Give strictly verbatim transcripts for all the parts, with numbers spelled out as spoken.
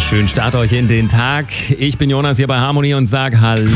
Schönen Start euch in den Tag. Ich bin Jonas hier bei Harmonie und sage Hallo.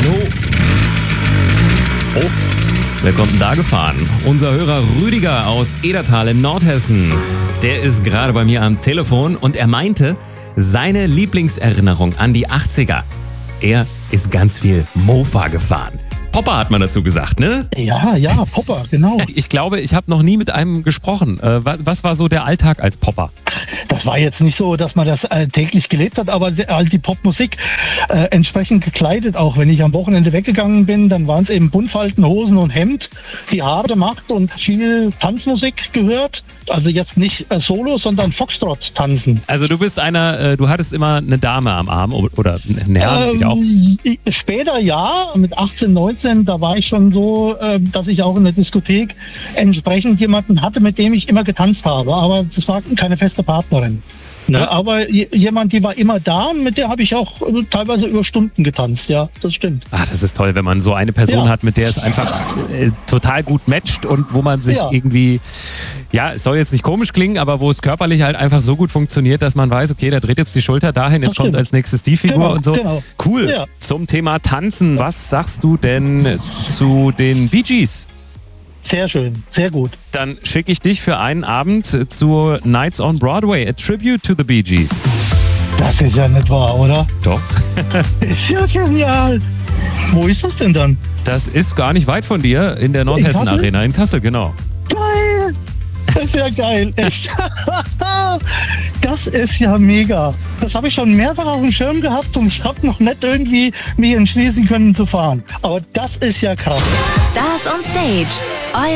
Oh, wer kommt denn da gefahren? Unser Hörer Rüdiger aus Edertal in Nordhessen. Der ist gerade bei mir am Telefon und er meinte, seine Lieblingserinnerung an die achtziger. Er ist ganz viel Mofa gefahren. Popper hat man dazu gesagt, ne? Ja, ja, Popper, genau. Ich glaube, ich habe noch nie mit einem gesprochen. Äh, was war so der Alltag als Popper? Das war jetzt nicht so, dass man das äh, täglich gelebt hat, aber halt die Popmusik äh, entsprechend gekleidet. Auch wenn ich am Wochenende weggegangen bin, dann waren es eben Buntfalten, Hosen und Hemd, die Haare gemacht und viel Tanzmusik gehört. Also jetzt nicht äh, Solo, sondern Foxtrot-Tanzen. Also du bist einer, äh, du hattest immer eine Dame am Arm oder einen Herrn, ähm, auch? Später ja, mit achtzehn, neunzehn, da war ich schon so, äh, dass ich auch in der Diskothek entsprechend jemanden hatte, mit dem ich immer getanzt habe. Aber das war keine feste Partnerin. Ne? Ja. Aber j- jemand, die war immer da und mit der habe ich auch äh, teilweise über Stunden getanzt. Ja, das stimmt. Ach, das ist toll, wenn man so eine Person Ja. hat, mit der es einfach äh, total gut matcht und wo man sich Ja. irgendwie, ja, es soll jetzt nicht komisch klingen, aber wo es körperlich halt einfach so gut funktioniert, dass man weiß, okay, der dreht jetzt die Schulter dahin, jetzt Das kommt stimmt. als nächstes die Figur Genau, und so. genau. Cool. Ja. Zum Thema Tanzen, was sagst du denn zu den Bee Gees? Sehr schön, sehr gut. Dann schicke ich dich für einen Abend zu Nights on Broadway, a tribute to the Bee Gees. Das ist ja nicht wahr, oder? Doch. Ist ja genial. Wo ist das denn dann? Das ist gar nicht weit von dir in der Nordhessen Kassel? Arena in Kassel, genau. Geil! Das ist ja geil, echt. Das ist ja mega. Das habe ich schon mehrfach auf dem Schirm gehabt und ich habe noch nicht irgendwie mich entschließen können zu fahren. Aber das ist ja krass. Stars on Stage. Euer